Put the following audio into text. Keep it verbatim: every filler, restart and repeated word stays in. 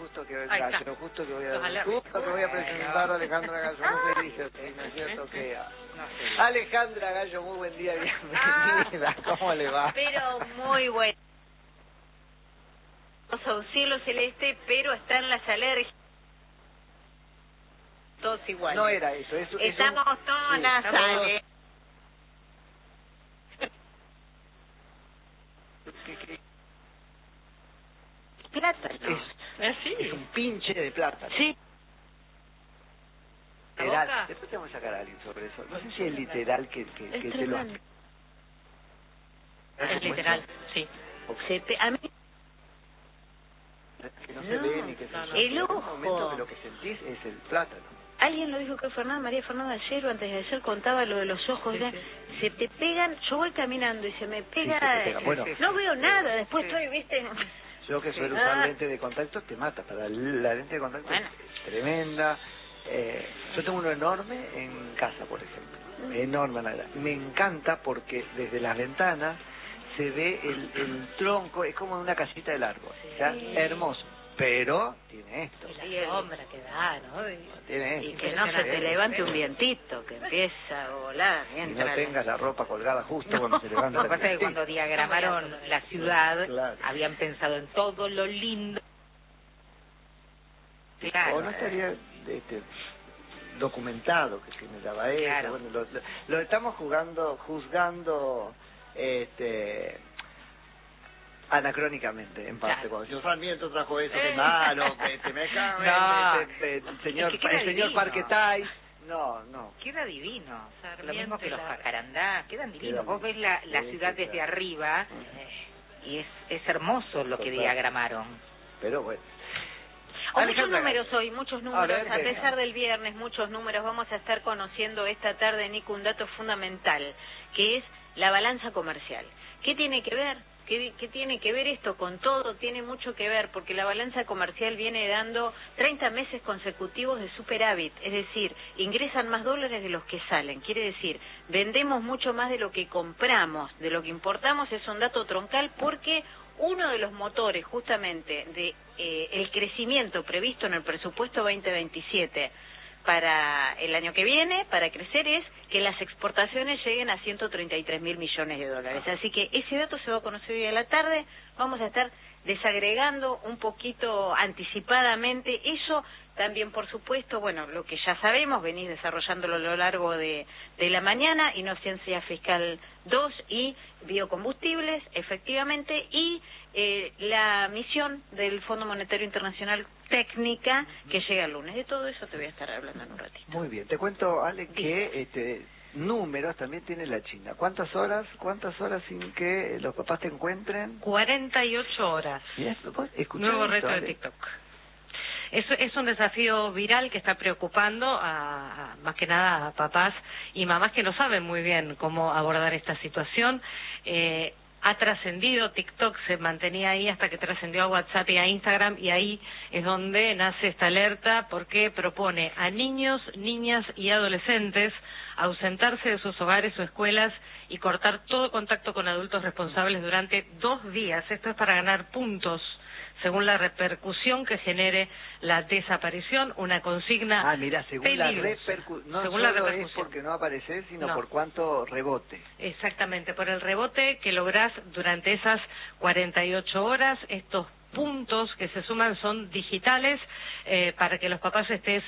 justo que Ahí Gallo, está. justo que voy a, Los alarmes. justo que voy a presentar a Alejandra Gallo, no se dice así, ¿no es cierto? Que Alejandra Gallo, muy buen día, bienvenida, ¿cómo le va? Pero muy bueno. A un cielo celeste, pero están las alergias. Todos iguales. No era eso, eso Estamos eso, todos sí, nasales. ¿Qué, qué? Plátano. Es, ¿Sí? es un pinche de plátano. Sí. Literal. boca? Después tenemos que sacar a alguien sobre eso. No sé si es literal que, que, que te lo... Es literal, sí. Se te, a mí Que no se No, ve ni que se no, no. siente. El En un ojo. momento que lo que sentís es el plátano. alguien lo dijo que Fernanda, María Fernanda ayer o antes de ayer contaba lo de los ojos, Sí, ya, sí. se te pegan, yo voy caminando y se me pega, Sí, se te pega. Bueno, no veo nada, después Sí. estoy, viste, yo que suelo Ah. usar lente de contacto te mata, para la lente de contacto Bueno. es tremenda. Eh, yo tengo uno enorme en casa, por ejemplo, enorme, la verdad. Me encanta porque desde las ventanas se ve el, el tronco, es como una casita del árbol, o sea, hermoso, pero tiene esto, Y la sombra que da, ¿no? Y- tiene y esto, que no se te ¿eh? levante un vientito, que empieza a volar, y no mientras... tengas la ropa colgada justo No. cuando se levanta. Lo que la pasa es que cuando diagramaron la ciudad, Claro. habían pensado en todo lo lindo. O Claro. no estaría este, documentado que generaba eso. Claro. Bueno, lo, lo, lo estamos jugando, juzgando este anacrónicamente, en parte. Claro. Cuando yo Sarmiento trajo eso, que Eh. malo, que te me cago en No. este, este, el señor, Es que queda el señor divino. Parquetay. No, no. Queda divino. Lo Sarmiento mismo que y los la- jacarandá, quedan divinos. Queda Vos ves la, la sí, ciudad sí, desde claro. arriba Ujú. y es, es hermoso lo que Total. diagramaron. Pero bueno. O muchos Alejandra, números hoy, muchos números, ver, a, venga. pesar del viernes, muchos números. Vamos a estar conociendo esta tarde, Nico, un dato fundamental, que es la balanza comercial. ¿Qué tiene que ver? ¿Qué, ¿Qué tiene que ver esto con todo? Tiene mucho que ver, porque la balanza comercial viene dando treinta meses consecutivos de superávit, es decir, ingresan más dólares de los que salen. Quiere decir, vendemos mucho más de lo que compramos, de lo que importamos. Es un dato troncal porque uno de los motores justamente de eh, el crecimiento previsto en el presupuesto veinte veintisiete para el año que viene, para crecer, es que las exportaciones lleguen a ciento treinta y tres mil millones de dólares. Así que ese dato se va a conocer hoy a la tarde. Vamos a estar desagregando un poquito anticipadamente eso. También, por supuesto, bueno, lo que ya sabemos, venís desarrollándolo a lo largo de, de la mañana, inocencia fiscal dos y biocombustibles, efectivamente, y eh, la misión del Fondo Monetario Internacional técnica que llega el lunes. De todo eso te voy a estar hablando en un ratito. Muy bien, te cuento, Ale, que este números también tiene la China. ¿Cuántas horas, cuántas horas sin que los papás te encuentren? cuarenta y ocho horas. ¿Y eso? ¿Vos escuchás Nuevo esto, reto de Ale? TikTok. Es, es un desafío viral que está preocupando a, a más que nada a papás y mamás que no saben muy bien cómo abordar esta situación. Eh, ha trascendido, TikTok se mantenía ahí hasta que trascendió a WhatsApp y a Instagram, y ahí es donde nace esta alerta porque propone a niños, niñas y adolescentes ausentarse de sus hogares o escuelas y cortar todo contacto con adultos responsables durante dos días. Esto es para ganar puntos según la repercusión que genere la desaparición, una consigna Ah, mira, según la peligrosa. repercusión, no Según la solo es repercusión. porque no apareces, sino No. por cuánto rebote. Exactamente, por el rebote que lográs durante esas cuarenta y ocho horas. Estos puntos que se suman son digitales eh, para que los papás estén